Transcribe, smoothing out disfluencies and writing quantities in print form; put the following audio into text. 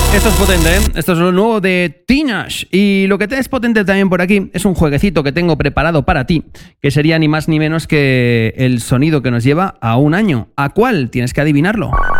Esto es potente, ¿eh? Esto es lo nuevo de Teenage. Y lo que te es potente también por aquí es un jueguecito que tengo preparado para ti, que sería ni más ni menos que el sonido que nos lleva a un año. ¿A cuál? Tienes que adivinarlo.